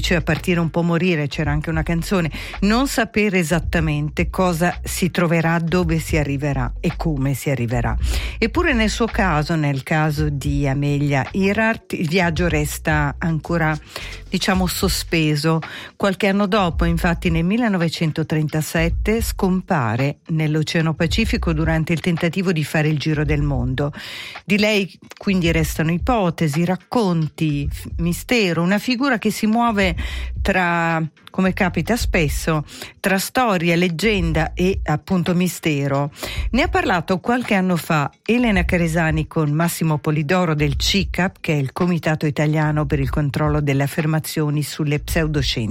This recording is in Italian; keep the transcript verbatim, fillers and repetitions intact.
diceva partire un po' morire, c'era anche una canzone, non sapere esattamente cosa si troverà, dove si arriverà e come si arriverà. Eppure nel suo caso, nel caso di Amelia Earhart, il viaggio resta ancora, diciamo, sospeso. Qualche anno dopo, infatti nel millenovecentotrentasette, scompare nell'Oceano Pacifico durante il tentativo di fare il giro del mondo. Di lei quindi restano ipotesi, racconti, mistero, una figura che si muove tra, come capita spesso, tra storia, leggenda e appunto mistero. Ne ha parlato qualche anno fa Elena Caresani con Massimo Polidoro del C I C A P, che è il Comitato Italiano per il Controllo delle Affermazioni sulle Pseudoscienze.